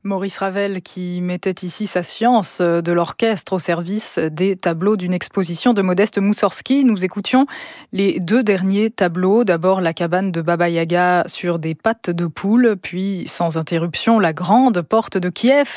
Maurice Ravel qui mettait ici sa science de l'orchestre au service des tableaux d'une exposition de Modeste Moussorgsky. Nous écoutions les deux derniers tableaux. D'abord la cabane de Baba Yaga sur des pattes de poule, puis sans interruption la grande porte de Kiev